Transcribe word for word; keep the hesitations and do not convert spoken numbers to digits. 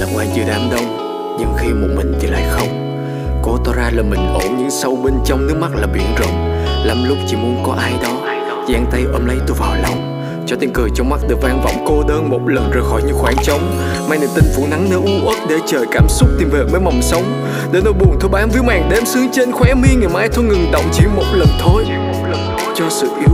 lạc quan giữa đám đông, nhưng khi một mình thì lại không. Cố tỏ ra là mình ổn, nhưng sâu bên trong nước mắt là biển rộng. Lắm lúc chỉ muốn có ai đó giang tay ôm lấy tôi vào lòng, cho tiếng cười trong mắt từ vang vọng cô đơn một lần rời khỏi những khoảng trống. Mang niềm tin phủ nắng nơi u uất để chờ cảm xúc tìm về với mầm sống. Để nỗi buồn thôi bám víu màn đêm sương trên khóe mi, ngày mai thôi ngừng động chỉ một lần thôi. Cho sự yêu